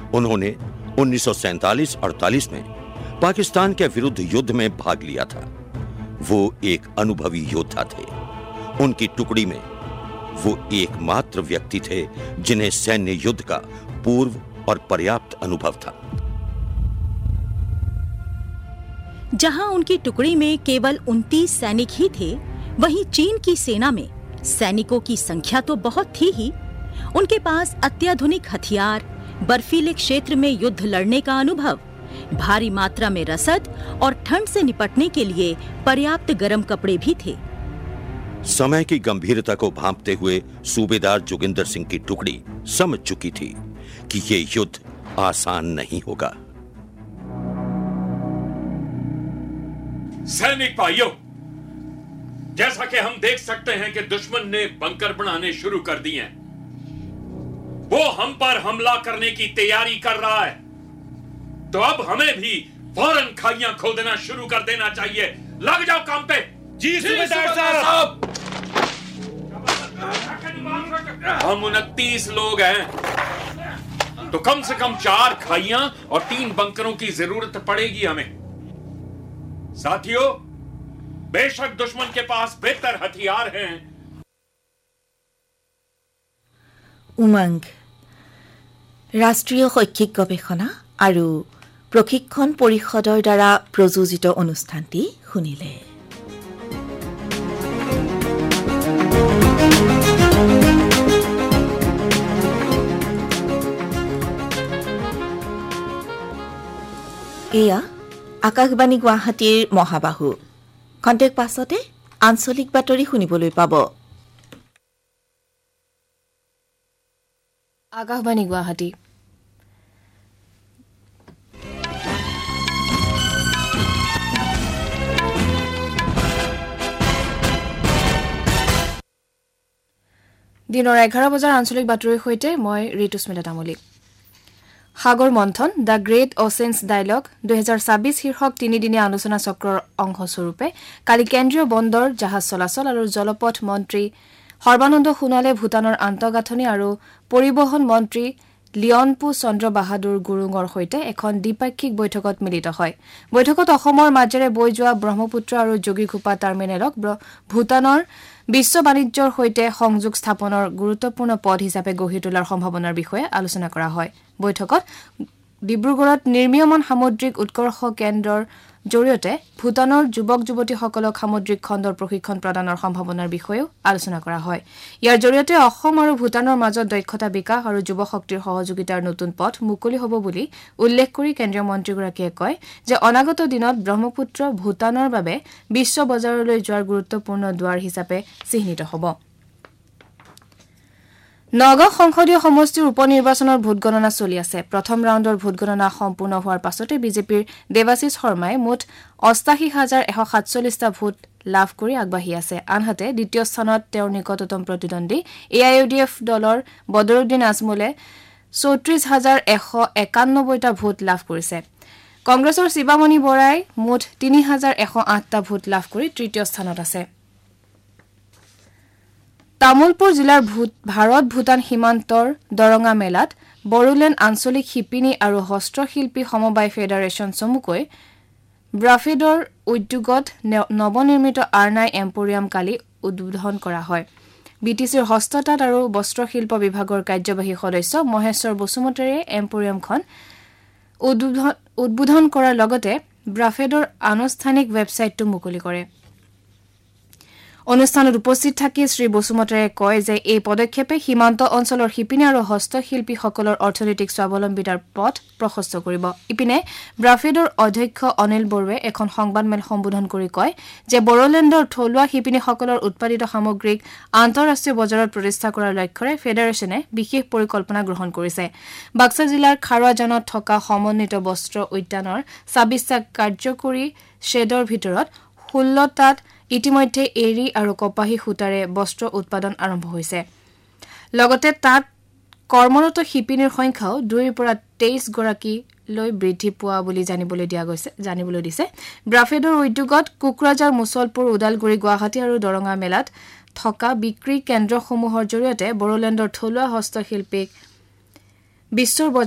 उन्होंने 1947-48 में पाकिस्तान के विरुद्ध युद्ध में भाग लिया था। वो एक अनुभवी योद्धा थे। उनकी टुकड़ी में वो एकमात्र व्यक्ति थे जिन्हें सैन्य युद्ध का पूर्व और पर्याप्त अनुभव था। जहां उनकी टुकड़ी में केवल 29 सैनिक ही थे, वहीं चीन की सेना में सैनिकों की संख्या तो बहुत थी ही। उनके पास अत्याधुनिक हथियार, बर्फीले क्षेत्र में युद्ध लड़ने का अनुभव, भारी मात्रा में रसद और ठंड से निपटने के लिए पर्याप्त गर्म कपड़े भी थे। समय की गंभीरता को भांपते हुए सूबेदार जोगिंदर सिंह की टुकड़ी समझ चुकी थी कि ये युद्ध आसान नहीं होगा। सैनिक भाइयों, जैसा कि हम देख सकते हैं कि दुश्मन ने बंकर बनाने शुरू कर दिए हैं। वो हम पर हमला करने की तैयारी कर रहा है, तो अब हमें भी फौरन खाइयां खोल देना शुरू कर देना चाहिए। लग जाओ काम पे। जी सूबेदार साहब। हम 29 लोग हैं, तो कम से कम 4 खाइयां और 3 बंकरों की जरूरत पड़ेगी हमें। साथियों, बेशक दुश्मन के पास बेहतर हथियार हैं। उमंग राष्ट्रीय शैक्षिक गवेषणा আৰু প্ৰশিক্ষণ পৰিষদৰ দ্বাৰা প্ৰযোজিত অনুষ্ঠানটি শুনিলে। এয়া আকাশবাণী গুৱাহাটীৰ মহাবাহু। খন্তেক পাছতে আঞ্চলিক বাতৰি শুনিবলৈ পাব। আকাশবাণী গুৱাহাটী। দিনৰ 11 বজাৰ আঞ্চলিক বাতৰিৰ সৈতে মই ঋতুস্মিতা তামুলী। সাগৰ মন্থন দ্য গ্ৰেট অ'চেন্স ডায়লগ 2026 শীৰ্ষক 3-দিনীয়া আলোচনা চক্ৰৰ অংশস্বৰূপে কালি কেন্দ্ৰীয় বন্দৰ, জাহাজ চলাচল আৰু জলপথ মন্ত্ৰী সৰ্বানন্দ সোণোৱালে ভূটানৰ আন্তঃগাঁথনি আৰু পৰিবহণ মন্ত্ৰী লিয়নপু চন্দ্ৰ বাহাদুৰ গুৰুঙৰ সৈতে এখন দ্বিপাক্ষিক বৈঠকত মিলিত হয়। বৈঠকত অসমৰ মাজেৰে বৈ যোৱা ব্ৰহ্মপুত্ৰ আৰু যোগীঘোপা টাৰ্মিনেলক ভূটানৰ বিশ্ব বাণিজ্যৰ সৈতে সংযোগ স্থাপনৰ গুৰুত্বপূৰ্ণ পথ হিচাপে গঢ়ি তোলাৰ সম্ভাৱনাৰ বিষয়ে আলোচনা কৰা হয়। বৈঠকত ডিব্ৰুগড়ত নিৰ্মীয়মান সামুদ্ৰিক উৎকৰ্ষ কেন্দ্ৰৰ জৰিয়তে ভূটানৰ যুৱক-যুৱতীসকলক সামুদ্ৰিক খণ্ডৰ প্ৰশিক্ষণ প্ৰদানৰ সম্ভাৱনাৰ বিষয়েও আলোচনা কৰা হয়। ইয়াৰ জৰিয়তে অসম আৰু ভূটানৰ মাজত দক্ষতা বিকাশ আৰু যুৱ শক্তিৰ সহযোগিতাৰ নতুন পথ মুকলি হ'ব বুলি উল্লেখ কৰি কেন্দ্ৰীয় মন্ত্ৰীগৰাকীয়ে কয় যে অনাগত দিনত ব্ৰহ্মপুত্ৰ ভূটানৰ বাবে বিশ্ব বজাৰলৈ যোৱাৰ গুৰুত্বপূৰ্ণ দুৱাৰ হিচাপে চিহ্নিত হ'ব। নগাঁও সংসদীয় সমষ্টিৰ উপনিৰ্বাচনৰ ভোট গণনা চলি আছে। প্ৰথম ৰাউণ্ডৰ ভোট গণনা সম্পূৰ্ণ হোৱাৰ পাছতে বিজেপিৰ দেৱাশিষ শৰ্মাই মুঠ ৮৮,১৪৭টা ভোট লাভ কৰি আগবাঢ়ি আছে। আনহাতে দ্বিতীয় স্থানত তেওঁৰ নিকটতম প্ৰতিদ্বন্দ্বী AIUDF দলৰ বদৰুদ্দিন আজমলে ৩৪,১৯১টা ভোট লাভ কৰিছে। কংগ্ৰেছৰ শিৱামণি বৰাই মুঠ ৩,১০৮টা ভোট লাভ কৰি তৃতীয় স্থানত আছে। তামুলপুৰ জিলাৰ ভাৰত ভূটান সীমান্তৰ দৰঙা মেলাত বড়োলেণ্ড আঞ্চলিক শিপিনী আৰু হস্তশিল্পী সমবায় ফেডাৰেশ্যন চমুকৈ ব্ৰাফেডৰ উদ্যোগত নৱনিৰ্মিত আৰ্নাই এম্পৰিয়াম কালি উদ্বোধন কৰা হয়। BTCৰ হস্ততাঁত আৰু বস্ত্ৰশিল্প বিভাগৰ কাৰ্যবাহী সদস্য মহেশ্বৰ বসুমতাৰীয়ে এম্পৰিয়ামখন উদ্বোধন কৰাৰ লগতে ব্ৰাফেডৰ আনুষ্ঠানিক ৱেবছাইটটো মুকলি কৰে। অনুষ্ঠানত উপস্থিত থাকি শ্ৰী বসুমতাৰীয়ে কয় যে এই পদক্ষেপে সীমান্ত অঞ্চলৰ শিপিনী আৰু হস্তশিল্পীসকলৰ অৰ্থনৈতিক স্বাৱলম্বিতাৰ পথ প্ৰশস্ত কৰিব। ইপিনে ব্ৰাফেডৰ অধ্যক্ষ অনিল বৰুৱে এখন সংবাদমেল সম্বোধন কৰি কয় যে বড়োলেণ্ডৰ থলুৱা শিপিনীসকলৰ উৎপাদিত সামগ্ৰীক আন্তঃৰাষ্ট্ৰীয় বজাৰত প্ৰতিষ্ঠা কৰাৰ লক্ষ্যৰে ফেডাৰেশ্যনে বিশেষ পৰিকল্পনা গ্ৰহণ কৰিছে। বাক্সা জিলাৰ খাৰুৱাজানত থকা সমন্বিত বস্ত্ৰ উদ্যানৰ ২৬টা কাৰ্যকৰী শ্বেডৰ ভিতৰত ১৬টাত ইতিমধ্যে এৰী আৰু কপাহী সূতাৰে বস্ত্ৰ উৎপাদন আৰম্ভ হৈছে। লগতে তাত কৰ্মৰত শিপিনীৰ সংখ্যাও 2ৰ পৰা 23 গৰাকীলৈ বৃদ্ধি পোৱা বুলি জানিবলৈ দিছে। ব্ৰাফেডৰ উদ্যোগত কোকৰাঝাৰ, মুছলপুৰ, ওদালগুৰি, গুৱাহাটী আৰু দৰঙা মেলাত থকা বিক্ৰী কেন্দ্ৰসমূহৰ জৰিয়তে বড়োলেণ্ডৰ থলুৱা হস্তশিল্পীক বিশ্বৰ